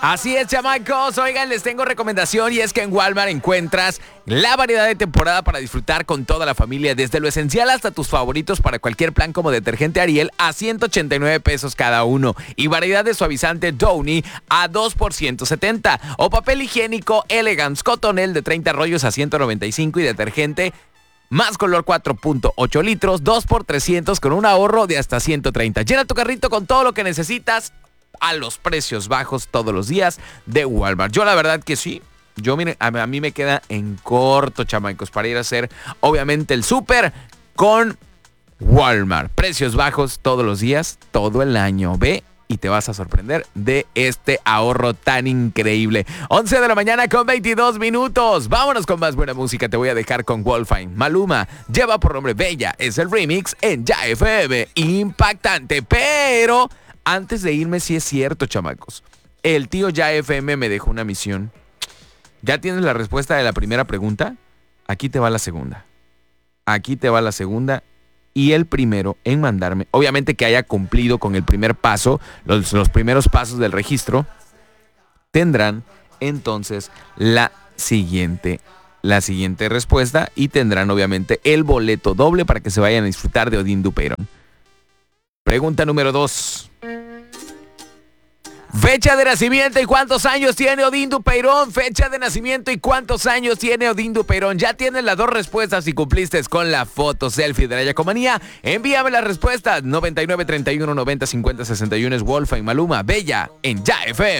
Así es, chamacos. Oigan, les tengo recomendación y es que en Walmart encuentras la variedad de temporada para disfrutar con toda la familia, desde lo esencial hasta tus favoritos para cualquier plan, como detergente Ariel a 189 pesos cada uno y variedad de suavizante Downy a 2 por 170 o papel higiénico Elegance Cotonel de 30 rollos a 195 y detergente Más Color 4.8 litros 2 por 300 con un ahorro de hasta 130. Llena tu carrito con todo lo que necesitas a los precios bajos todos los días de Walmart. Yo la verdad que sí. Miren, a mí me queda en corto, chamacos, para ir a hacer, obviamente, el súper con Walmart. Precios bajos todos los días, todo el año. Ve y te vas a sorprender de este ahorro tan increíble. 11 de la mañana con 22 minutos. Vámonos con más buena música. Te voy a dejar con Wolfine. Maluma lleva por nombre Bella. Es el remix en Ya FM. Impactante, pero antes de irme, sí es cierto, chamacos. El tío Ya FM me dejó una misión. ¿Ya tienes la respuesta de la primera pregunta? Aquí te va la segunda. Y el primero en mandarme, obviamente que haya cumplido con el primer paso, los primeros pasos del registro, tendrán entonces la siguiente respuesta y tendrán obviamente el boleto doble para que se vayan a disfrutar de Odín Dupeirón. Pregunta número 2. Fecha de nacimiento y cuántos años tiene Odín Dupeirón. Fecha de nacimiento y cuántos años tiene Odín Dupeirón. Ya tienes las dos respuestas y cumpliste con la foto selfie de la Yacomanía. Envíame las respuestas. 99 31 90 50 61 es Wolfine Maluma Bella en Ya FM.